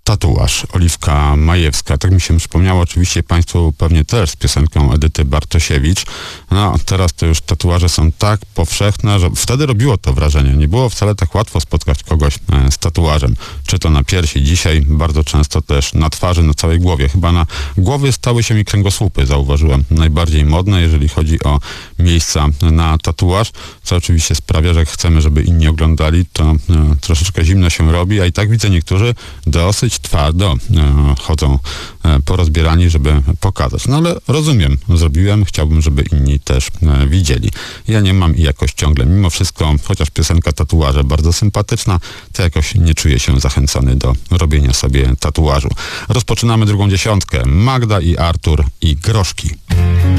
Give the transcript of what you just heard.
Tatuaż, Oliwka Majewska. Tak mi się przypomniało, oczywiście Państwu pewnie też z piosenką Edyty Bartosiewicz. No, teraz to już tatuaże są tak powszechne, że wtedy robiło to wrażenie. Nie było wcale tak łatwo spotkać kogoś z tatuażem. Czy to na piersi, dzisiaj bardzo często też na twarzy, na całej głowie. Chyba na głowie stały się mi kręgosłupy, zauważyłem, najbardziej modne, jeżeli chodzi o miejsca na tatuaż, co oczywiście sprawia, że jak chcemy, żeby inni oglądali, to troszeczkę zimno się robi, a i tak widzę, niektórzy dosyć twardo chodzą porozbierani, żeby pokazać. No ale rozumiem, zrobiłem, chciałbym, żeby inni też widzieli. Ja nie mam i jakoś ciągle, mimo wszystko, chociaż piosenka Tatuaże bardzo sympatyczna, to jakoś nie czuję się zachęcony do robienia sobie tatuażu. Rozpoczynamy drugą dziesiątkę. Magda i Artur i Groszki.